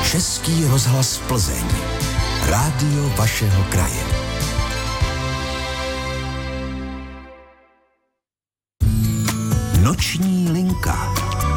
Český rozhlas Plzeň. Rádio vašeho kraje. Noční linka.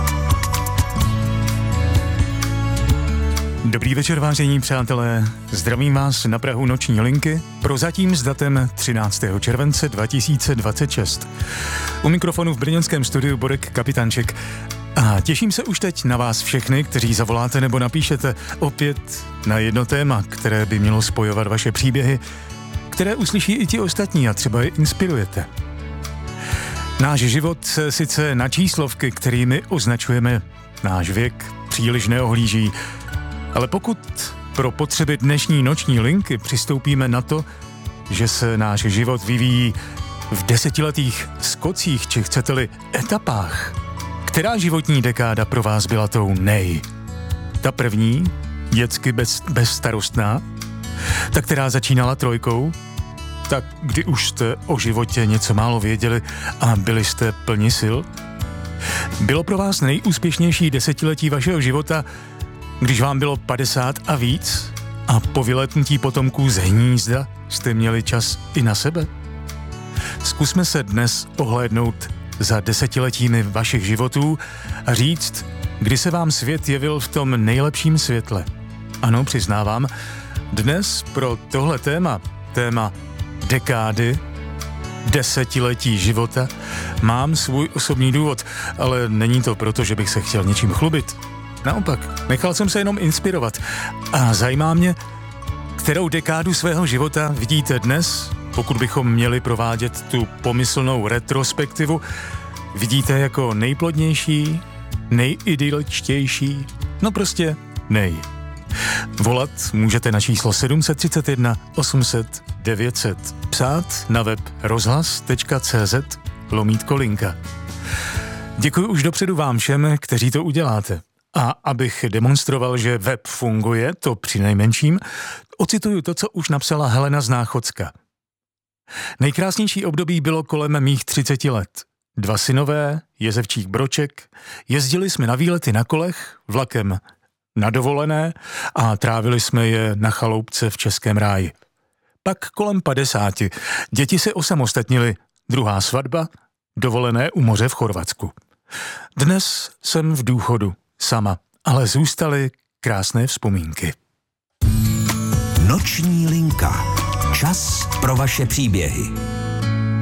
Dobrý večer, vážení přátelé. Zdravím vás na prahu Noční linky, prozatím s datem 13. července 2026. U mikrofonu v brněnském studiu Borek Kapitanček. A těším se už teď na vás všechny, kteří zavoláte nebo napíšete opět na jedno téma, které by mělo spojovat vaše příběhy, které uslyší i ti ostatní a třeba je inspirujete. Náš život se sice na číslovky, kterými označujeme náš věk, příliš neohlíží, ale pokud pro potřeby dnešní noční linky přistoupíme na to, že se náš život vyvíjí v desetiletých skocích, či chcete-li etapách, která životní dekáda pro vás byla tou nej? Ta první, dětsky bezstarostná, ta, která začínala trojkou, tak kdy už jste o životě něco málo věděli a byli jste plni sil? Bylo pro vás nejúspěšnější desetiletí vašeho života, když vám bylo 50 a víc a po vyletnutí potomků z hnízda jste měli čas i na sebe? Zkusme se dnes ohlédnout za desetiletími vašich životů a říct, kdy se vám svět jevil v tom nejlepším světle. Ano, přiznávám, dnes pro tohle téma dekády, desetiletí života, mám svůj osobní důvod, ale není to proto, že bych se chtěl něčím chlubit. Naopak, nechal jsem se jenom inspirovat a zajímá mě, kterou dekádu svého života vidíte dnes, pokud bychom měli provádět tu pomyslnou retrospektivu, vidíte jako nejplodnější, nejidyličtější, no prostě nej. Volat můžete na číslo 731 800 900, psát na web rozhlas.cz/linka. Děkuji už dopředu vám všem, kteří to uděláte. A abych demonstroval, že web funguje, to přinejmenším, ocituju to, co už napsala Helena z Náchodska. Nejkrásnější období bylo kolem mých 30 let. 2 synové, jezevčík Broček, jezdili jsme na výlety na kolech, vlakem na dovolené a trávili jsme je na chaloupce v Českém ráji. Pak kolem 50 děti se osamostatnily, druhá svatba, dovolené u moře v Chorvatsku. Dnes jsem v důchodu, sama, ale zůstaly krásné vzpomínky. Noční linka. Čas pro vaše příběhy.